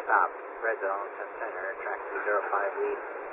Stop. Red zone, 10 center, track 205 lead.